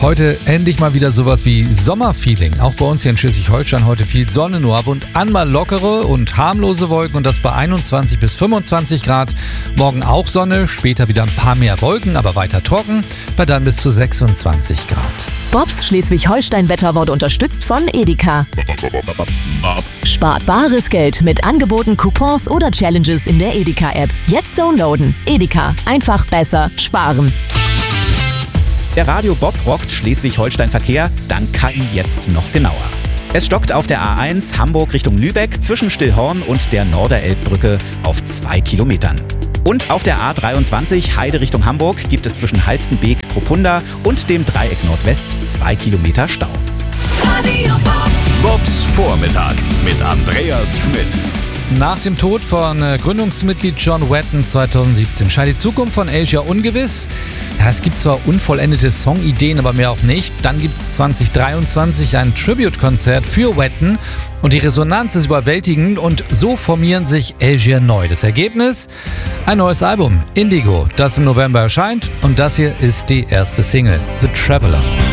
Heute endlich mal wieder sowas wie Sommerfeeling. Auch bei uns hier in Schleswig-Holstein heute viel Sonne, nur ab und an mal lockere und harmlose Wolken und das bei 21 bis 25 Grad. Morgen auch Sonne, später wieder ein paar mehr Wolken, aber weiter trocken, bei dann bis zu 26 Grad. Bobs Schleswig-Holstein-Wetter wurde unterstützt von Edeka. Spart bares Geld mit Angeboten, Coupons oder Challenges in der Edeka-App. Jetzt downloaden. Edeka. Einfach besser sparen. Der Radio Bob rockt Schleswig-Holstein-Verkehr dank KI jetzt noch genauer. Es stockt auf der A1 Hamburg Richtung Lübeck zwischen Stillhorn und der Norderelbbrücke auf 2 Kilometern. Und auf der A23 Heide Richtung Hamburg gibt es zwischen Halstenbek, Kropunda und dem Dreieck Nordwest 2 Kilometer Stau. Radio Bob. Bobs Vormittag mit Andreas Schmidt. Nach dem Tod von Gründungsmitglied John Wetton 2017 scheint die Zukunft von Asia ungewiss. Ja, es gibt zwar unvollendete Songideen, aber mehr auch nicht. Dann gibt es 2023 ein Tribute-Konzert für Wetton und die Resonanz ist überwältigend und so formieren sich Asia neu. Das Ergebnis? Ein neues Album, Indigo, das im November erscheint und das hier ist die erste Single, The Traveler.